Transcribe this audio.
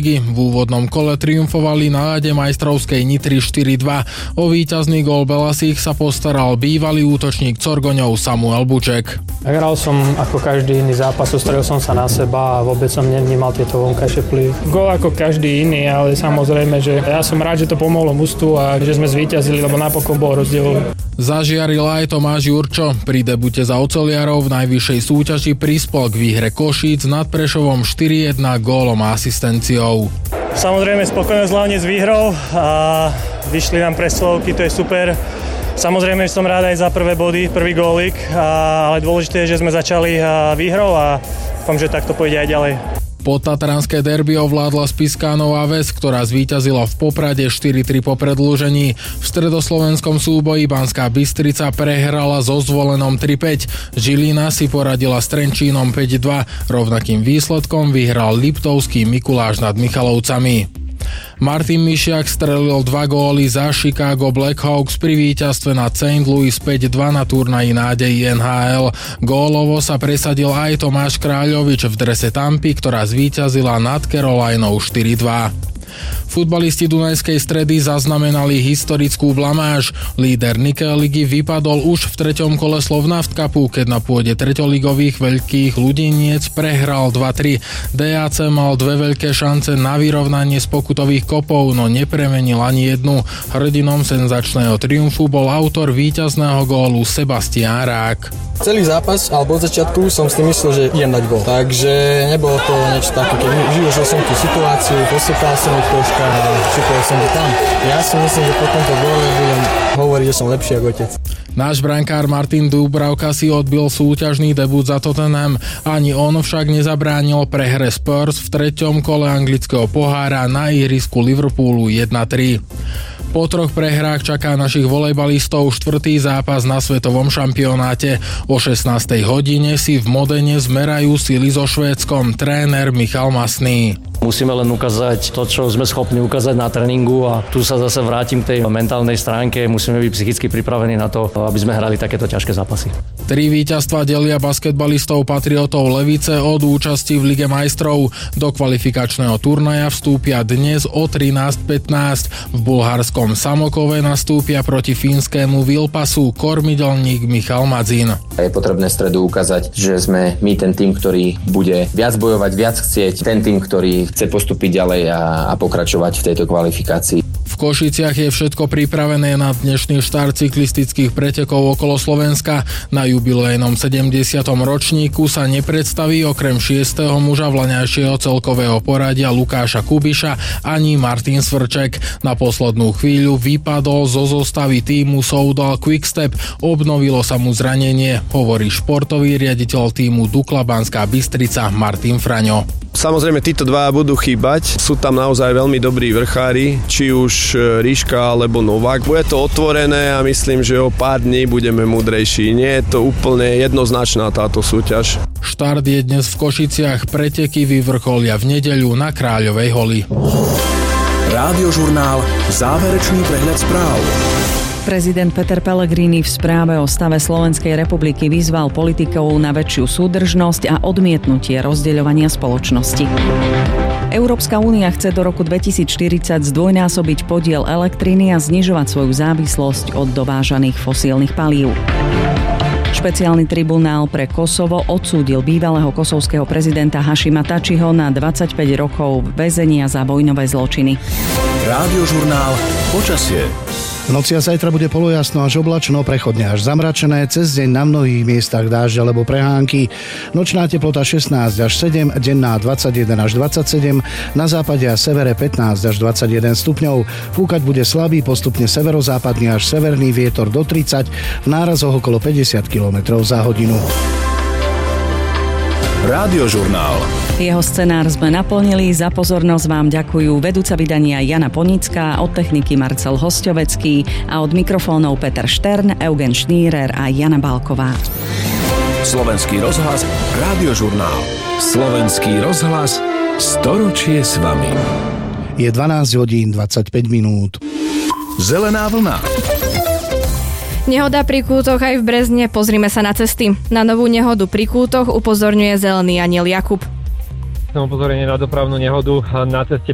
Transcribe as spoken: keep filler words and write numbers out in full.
V úvodnom kole triumfovali na ľade majstrovskej Nitry štyri dva. O víťazný gól Belasích sa postaral bývalý útočník Corgoňov Samuel Buček. Hral som ako každý iný zápas, sústredil som sa na seba a vôbec som nevnímal tieto vonkajšie vplyvy. Gól ako každý iný, ale samozrejme, že ja som rád, že to pomohlo mužstvu a že sme zvíťazili, lebo napokon bol rozdiel. Zažiaril aj Tomáš Jurčo. Pri debute za oceliarov v najvyššej súťaži prispel k výhre Košíc nad Prešovom štyri jedna gólom a asistenciou. Samozrejme spokojnosť hlavne s výhrou a vyšli nám presilovky, to je super. Samozrejme som rád aj za prvé body, prvý gólik, ale dôležité je, že sme začali výhrou a dúfam, že takto pôjde aj ďalej. Podtatranské derby ovládla Spišská Nová Ves, ktorá zvíťazila v Poprade štyri tri po predĺžení. V stredoslovenskom súboji Banská Bystrica prehrala so Zvolenom tri päť. Žilina si poradila s Trenčínom päť dva. Rovnakým výsledkom vyhral Liptovský Mikuláš nad Michalovcami. Martin Mišiak strelil dva góly za Chicago Blackhawks pri víťazstve nad Saint Louis päť dva na turnaji nádejí en há el. Gólovo sa presadil aj Tomáš Kráľovič v drese Tampy, ktorá zvíťazila nad Carolinou štyri dva. Futbalisti Dunajskej Stredy zaznamenali historickú blamáž. Líder Nikel ligy vypadol už v treťom kole Slovnaft Cupu, keď na pôde treťoligových veľkých Ľudiniec prehral dva tri. dé á cé mal dve veľké šance na vyrovnanie z pokutových kopov, no nepremenil ani jednu. Hrdinom senzačného triumfu bol autor víťazného gólu Sebastián Rák. Celý zápas, alebo od začiatku som si myslel, že idem dať gól. Takže nebolo to niečo také, keď využil som tú situáciu, posekal som ich troška a šikol som to tam. Ja si myslím, že po tomto góle budem hovoriť, že som lepší ako otec. Náš brankár Martin Dúbravka si odbil súťažný debut za Tottenham. Ani on však nezabránil prehre Spurs v treťom kole anglického pohára na ihrisku Liverpoolu jeden tri. Po troch prehrách čaká našich volejbalistov štvrtý zápas na svetovom šampionáte. O šestnástej hodine si v Modene zmerajú sily so Švédskom tréner Michal Masný. Musíme len ukázať to, čo sme schopní ukázať na tréningu a tu sa zase vrátim k tej mentálnej stránke. Musíme byť psychicky pripravení na to, aby sme hrali takéto ťažké zápasy. Tri víťazstva delia basketbalistov Patriotov Levice od účasti v Lige majstrov. Do kvalifikačného turnaja vstúpia dnes o trinásť pätnásť. V bulharskom Samokove nastúpia proti fínskemu Vilpasu kormidelník Michal Madzin. Je potrebné v stredu ukázať, že sme my ten tým, ktorý bude viac bojovať, viac chcieť, ten tým, ktorý chce postúpiť ďalej a, a pokračovať v tejto kvalifikácii. V Košiciach je všetko pripravené na dnešný štart cyklistických pretekov okolo Slovenska. Na jubilejnom sedemdesiatom ročníku sa nepredstaví okrem šiesteho muža vlaňajšieho celkového poradia Lukáša Kubiša ani Martin Svrček. Na poslednú chvíľu vypadol zo zostavy týmu Soudal Quickstep. Obnovilo sa mu zranenie, hovorí športový riaditeľ týmu Dukla Banská Bystrica Martin Fraňo. Samozrejme, títo dva budú chýbať. Sú tam naozaj veľmi dobrí vrchári, či už Ríška alebo Novák. Bude to otvorené a myslím, že o pár dní budeme múdrejší. Nie je to úplne jednoznačná táto súťaž. Štart je dnes v Košiciach, preteky vyvrcholia v nedeľu na Kráľovej holi. Rádiožurnál, záverečný prehľad správ. Prezident Peter Pellegrini v správe o stave Slovenskej republiky vyzval politikov na väčšiu súdržnosť a odmietnutie rozdeľovania spoločnosti. Európska únia chce do roku dvetisícštyridsať zdvojnásobiť podiel elektriny a znižovať svoju závislosť od dovážaných fosílnych palív. Špeciálny tribunál pre Kosovo odsúdil bývalého kosovského prezidenta Hašima Tačiho na dvadsaťpäť rokov väzenia za vojnové zločiny. Rádiožurnál počasie. V noci a zajtra bude polojasno až oblačno, prechodne až zamračené, cez deň na mnohých miestach dážď alebo prehánky. Nočná teplota šestnásť až sedem, denná dvadsaťjeden až dvadsaťsedem, na západe a severe pätnásť až dvadsaťjeden stupňov. Fúkať bude slabý, postupne severozápadný až severný vietor do tridsať, v nárazoch okolo päťdesiat kilometrov za hodinu. Rádiožurnál. Jeho scenár sme naplnili, za pozornosť vám ďakujú vedúca vydania Jana Ponická, od techniky Marcel Hosťovecký a od mikrofónov Peter Štern, Eugen Šnírer a Jana Balková. Slovenský rozhlas, Rádiožurnál. Slovenský rozhlas, storočie s vami. Je dvanásť hodín dvadsaťpäť minút. Zelená vlna. Nehoda pri Kútoch aj v Brezne, pozrime sa na cesty. Na novú nehodu pri Kútoch upozorňuje zelený anjel Jakub. Upozorenie na dopravnú nehodu na ceste